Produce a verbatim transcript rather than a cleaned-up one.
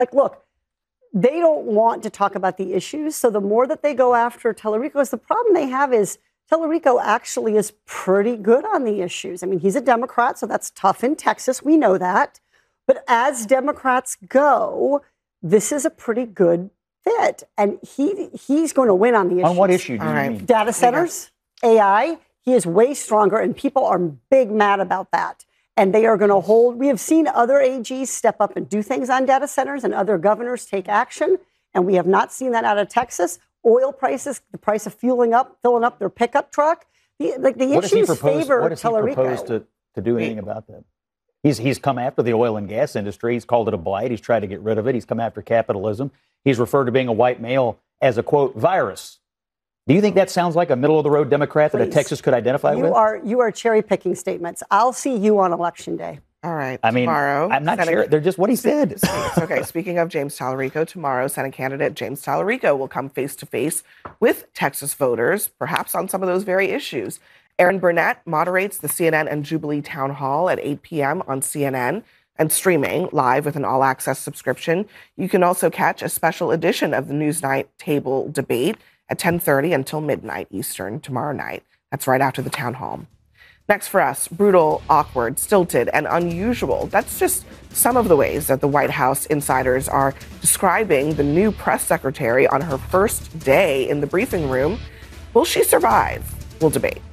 Like, look, they don't want to talk about the issues. So the more that they go after Tallarico, the problem they have is Tallarico actually is pretty good on the issues. I mean, he's a Democrat, so that's tough in Texas. We know that. But as Democrats go, this is a pretty good fit. And he he's going to win on the issues. On what issue do you right. mean? Data centers, A I. He is way stronger, and people are big mad about that. And they are going to hold. We have seen other A Gs step up and do things on data centers and other governors take action. And we have not seen that out of Texas. Oil prices, the price of fueling up, filling up their pickup truck. The, like the what issues propose, favor what does he Tallarico. propose to, to do anything about that? He's, he's come after the oil and gas industry. He's called it a blight. He's tried to get rid of it. He's come after capitalism. He's referred to being a white male as a, quote, virus. Do you think that sounds like a middle-of-the-road Democrat Please. that a Texas could identify you with? Are, you are cherry-picking statements. I'll see you on Election Day. All right. I mean, tomorrow, I'm not Senate, sure. They're just what he said. Okay. Speaking of James Tallarico, tomorrow, Senate candidate James Tallarico will come face-to-face with Texas voters, perhaps on some of those very issues. Erin Burnett moderates the C N N and Jubilee Town Hall at eight p.m. on C N N and streaming live with an all-access subscription. You can also catch a special edition of the Newsnight Table debate at ten thirty until midnight Eastern tomorrow night. That's right after the town hall. Next for us, brutal, awkward, stilted, and unusual. That's just some of the ways that the White House insiders are describing the new press secretary on her first day in the briefing room. Will she survive? We'll debate.